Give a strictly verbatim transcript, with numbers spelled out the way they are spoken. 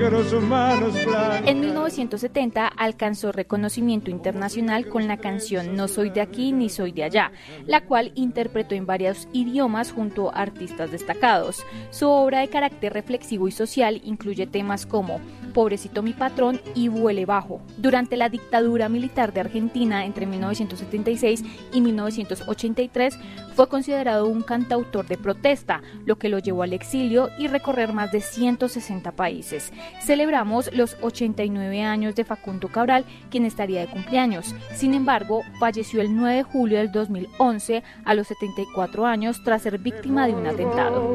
negros humanos blancos. En mil novecientos setenta alcanzó reconocimiento internacional con la canción No soy de aquí ni soy de allá, la cual interpretó en varios idiomas junto a artistas destacados. Su obra de carácter reflexivo y social incluye temas como Pobrecito mi patrón y Vuele bajo. Durante la dictadura militar de Argentina entre mil novecientos setenta y seis y mil novecientos ochenta y tres fue considerado un cantautor de protesta, lo que lo llevó al exilio y recorrer más de ciento sesenta países. Celebramos los ochenta y nueve años de Facundo Cabral, quien estaría de cumpleaños. Sin embargo, falleció el nueve de julio del dos mil once a los setenta y cuatro años tras ser víctima de un atentado.